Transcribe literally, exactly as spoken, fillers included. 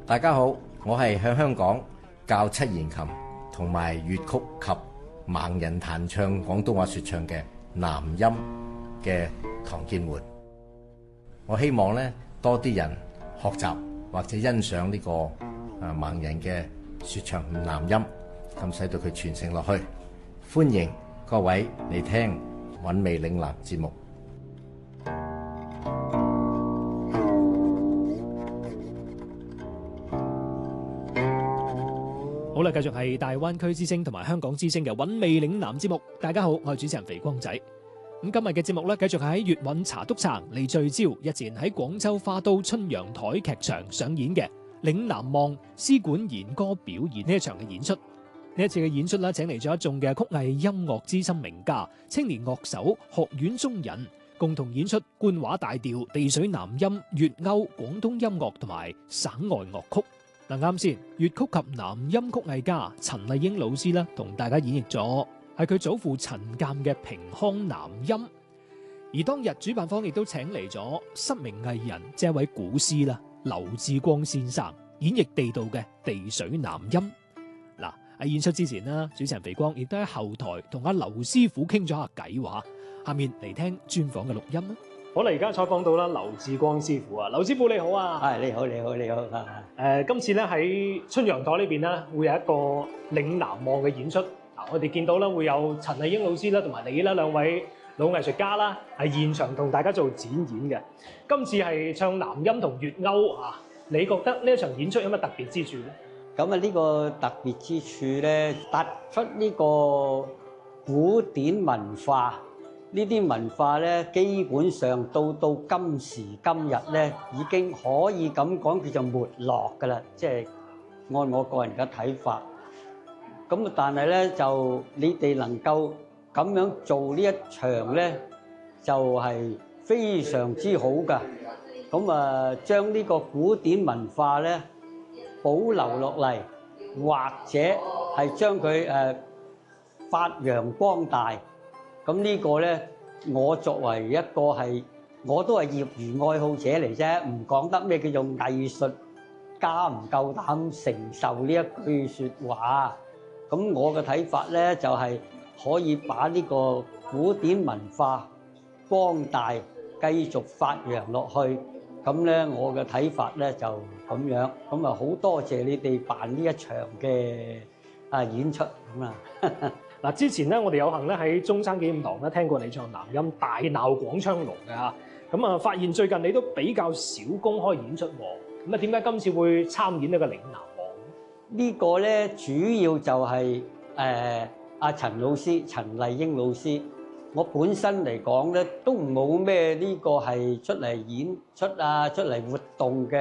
大家好，我係喺香港教七弦琴同埋粵曲及盲人彈唱廣東話說唱嘅南音嘅唐建桓。我希望咧多啲人學習或者欣賞呢個啊盲人嘅說唱南音，咁使到佢傳承落去。歡迎各位嚟聽韻味嶺南節目。 好啦，繼續係大灣區之聲同埋香港之聲嘅韻味嶺南節目。大家好，我係主持人肥光仔。咁今日嘅節目咧，繼續喺粵韻茶篤撐嚟聚焦日前喺廣州花都春陽台劇場上演嘅嶺南望絲管弦歌表演呢一場嘅演出。呢一次嘅演出啦，請嚟咗一眾嘅曲藝音樂資深名家、青年樂手、學院中人，共同演出官話大調、地水南音、粵謳、廣東音樂同埋省外樂曲。嗱，啱先，粵曲及南音曲藝家陳麗英老師咧，同大家演繹咗係佢祖父陳鑑嘅平腔南音。而當日主辦方亦都請嚟咗失明藝人，即係一位古師啦，劉志光先生演繹地道嘅地水南音。嗱，喺演出之前啦，主持人肥光亦都喺後台同阿劉師傅傾咗下偈話。下面嚟聽專訪嘅錄音啦。好啦，而家採訪到啦，劉志光師傅啊，劉師傅你好啊。 係，你好，你好，你好。誒、 呃，今次咧喺春陽台呢邊咧，會有一個嶺南望嘅演出。嗱，我哋見到咧會有陳麗英老師啦，同埋你啦兩位老藝術家啦，係現場同大家做展演嘅。今次係唱南音同粵謳啊，你覺得呢一場演出有乜特別之處咧？ 咁啊，呢個特別之處咧，突出呢個古典文化。呢啲文化咧，基本上到到今時今日咧，已經可以咁講叫做沒落㗎啦。即係按我個人嘅睇法。咁啊，但係咧就你哋能夠咁樣做呢一場咧，就係非常之好㗎。咁啊，將呢個古典文化咧保留落嚟，或者係將佢誒發揚光大。咁呢個咧，我作為一個係，我都係業餘愛好者嚟啫，唔講得咩叫做藝術家，唔夠膽承受呢一句説話。咁我嘅睇法咧，就係可以把呢個古典文化光大，繼續發揚落去。咁咧，我嘅睇法咧就咁樣。咁啊，好多謝你哋辦呢一場嘅啊演出咁啊。 嗱，之前咧，我哋有幸咧喺中山紀念堂咧聽過你唱南音《大鬧廣昌隆》嘅嚇，咁啊發現最近你都比較少公開演出喎，咁啊點解今次會參演呢個嶺南望？ 呢個咧主要就係誒阿陳老師、陳麗英老師，我本身嚟講咧都冇咩呢個係出嚟演出啊、出嚟活動嘅。